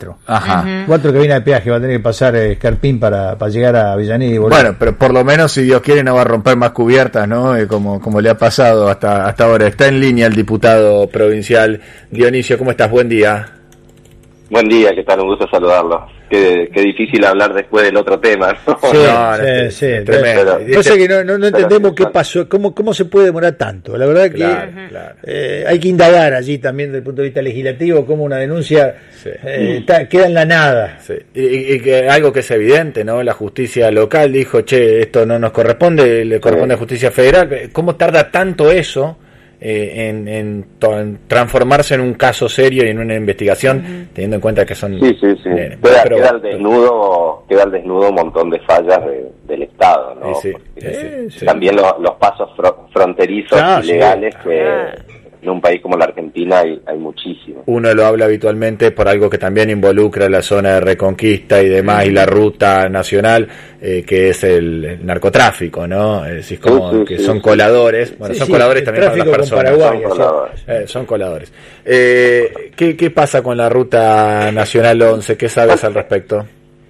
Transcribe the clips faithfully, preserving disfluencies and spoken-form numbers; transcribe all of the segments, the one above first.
Ajá. Uh-huh. Cuatro cabinas de peaje va a tener que pasar eh, Escarpín para, para llegar a Avellaneda y volver. Bueno, pero por lo menos, si Dios quiere, no va a romper más cubiertas, ¿no? Eh, como, como le ha pasado hasta, hasta ahora. Está en línea el diputado provincial Dionisio. ¿Cómo estás? Buen día. Buen día, ¿qué tal? Un gusto saludarlo. Qué, qué difícil hablar después del otro tema, ¿no? Sí, no, sí, no, sí. Tremendo. No sé que no, no, no entendemos qué pasó, cómo, cómo se puede demorar tanto. La verdad que claro, claro. Eh, hay que indagar allí también desde el punto de vista legislativo cómo una denuncia sí. eh, está, queda en la nada. Sí. Y, y que algo que es evidente, ¿no? La justicia local dijo, che, esto no nos corresponde, le corresponde sí. a justicia federal. ¿Cómo tarda tanto eso? Eh, en, en, to, en transformarse en un caso serio y en una investigación, uh-huh. teniendo en cuenta que son... Sí, sí, sí. Eh, queda, pero, queda al desnudo queda al desnudo un montón de fallas de, del Estado, ¿no? Sí, sí, sí, sí. También lo, los pasos fro, fronterizos ah, ilegales sí. que... Ah. En un país como la Argentina hay, hay muchísimo. Uno lo habla habitualmente por algo que también involucra la zona de Reconquista y demás, y la ruta nacional, eh, que es el, el narcotráfico, ¿no? Es decir, como sí, sí, que sí, son sí. coladores, bueno, sí, son sí, coladores también para las personas. Paraguay, son coladores. Eh, son coladores. Eh, ¿qué, ¿Qué pasa con la ruta nacional once? ¿Qué sabes al respecto?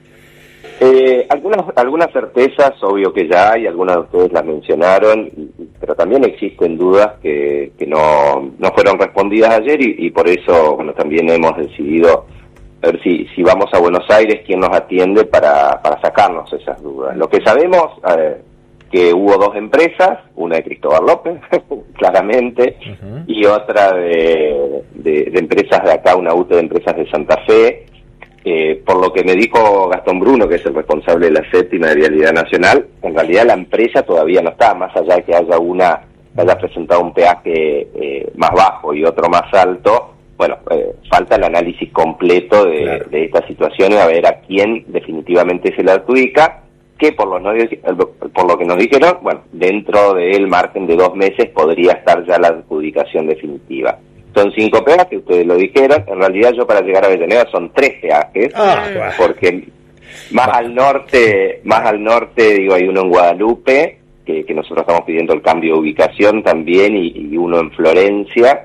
Eh, algunas algunas certezas, obvio que ya hay, algunas de ustedes las mencionaron, pero también existen dudas que, que no, no fueron respondidas ayer y, y por eso, bueno, también hemos decidido a ver si, si vamos a Buenos Aires, quién nos atiende para, para sacarnos esas dudas. Lo que sabemos, eh, que hubo dos empresas, una de Cristóbal López, claramente, uh-huh. y otra de, de, de empresas de acá, una U T E de empresas de Santa Fe. Eh, por lo que me dijo Gastón Bruno, que es el responsable de la séptima de Vialidad Nacional, en realidad la empresa todavía no está, más allá de que haya una que haya presentado un peaje eh, más bajo y otro más alto. Bueno, eh, falta el análisis completo de, claro. de esta situación y a ver a quién definitivamente se la adjudica, que por, los no, por lo que nos dijeron, bueno, dentro del margen de dos meses podría estar ya la adjudicación definitiva. Son cinco peajes, ustedes lo dijeron. En realidad yo para llegar a Avellaneda son tres peajes, ah, porque más bah. al norte, más al norte, digo, hay uno en Guadalupe, que, que nosotros estamos pidiendo el cambio de ubicación también, y, y uno en Florencia.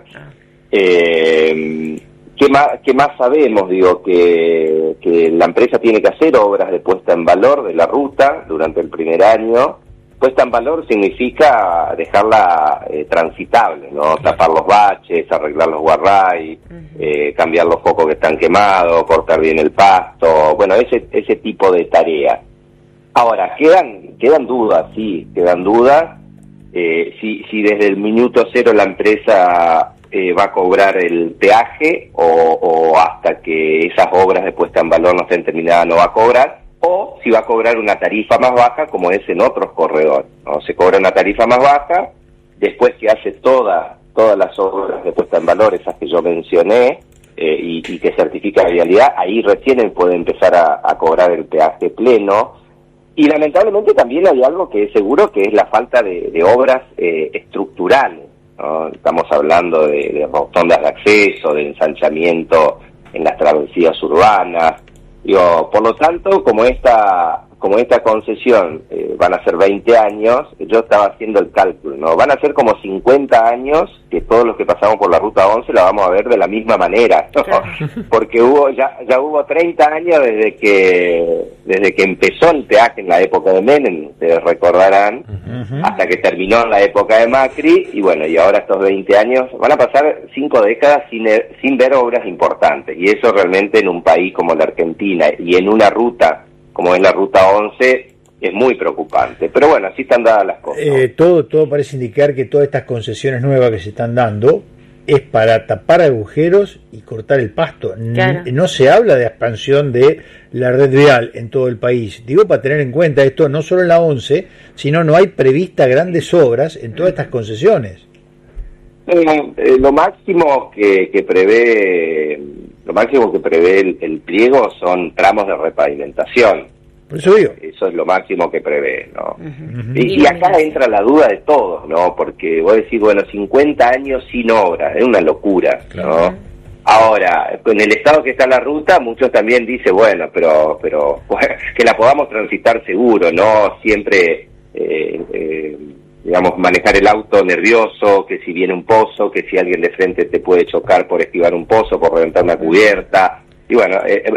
Eh, ¿qué más, qué más sabemos? Digo, que, que la empresa tiene que hacer obras de puesta en valor de la ruta durante el primer año. Puesta en valor significa dejarla eh, transitable, ¿no? Tapar los baches, arreglar los guarray, uh-huh. eh, cambiar los focos que están quemados, cortar bien el pasto, bueno, ese ese tipo de tareas. Ahora, quedan quedan dudas, sí, quedan dudas. Eh, si, si desde el minuto cero la empresa eh, va a cobrar el peaje o, o hasta que esas obras de puesta en valor no estén terminadas no va a cobrar, o si va a cobrar una tarifa más baja como es en otros corredores, ¿no? Se cobra una tarifa más baja, después que hace toda, todas las obras de puesta en valor, esas que yo mencioné, eh, y, y que certifica la vialidad, ahí recién él puede empezar a, a cobrar el peaje pleno. Y lamentablemente también hay algo que es seguro, que es la falta de, de obras eh, estructurales, ¿no? Estamos hablando de, de rotondas de acceso, de ensanchamiento en las travesías urbanas. Digo, por lo tanto, como esta como esta concesión eh, van a ser veinte años, yo estaba haciendo el cálculo, ¿no? Van a ser como cincuenta años que todos los que pasamos por la Ruta once la vamos a ver de la misma manera, ¿no? Claro. Porque hubo ya ya hubo treinta años desde que desde que empezó el peaje en la época de Menem, ustedes recordarán, uh-huh. hasta que terminó en la época de Macri, y bueno, y ahora estos veinte años, van a pasar cinco décadas sin, sin ver obras importantes, y eso realmente en un país como la Argentina, y en una ruta como es la Ruta once, es muy preocupante. Pero bueno, así están dadas las cosas. Eh, todo, todo parece indicar que todas estas concesiones nuevas que se están dando es para tapar agujeros y cortar el pasto. Claro. No, no se habla de expansión de la red vial en todo el país. Digo, para tener en cuenta esto, no solo en la once, sino no hay prevista grandes obras en todas estas concesiones. Eh, eh, lo máximo que, que prevé... Lo máximo que prevé el, el pliego son tramos de repavimentación. Por eso digo. Eso es lo máximo que prevé, ¿no? Uh-huh. Y, y acá entra la duda de todos, ¿no? Porque vos decís, bueno, cincuenta años sin obra, es una locura, ¿no? Uh-huh. Ahora, en el estado que está la ruta, muchos también dicen, bueno, pero pero que la podamos transitar seguro, ¿no? Siempre... Eh, eh, digamos, manejar el auto nervioso, que si viene un pozo, que si alguien de frente te puede chocar por esquivar un pozo, por reventar una cubierta, y bueno, eh,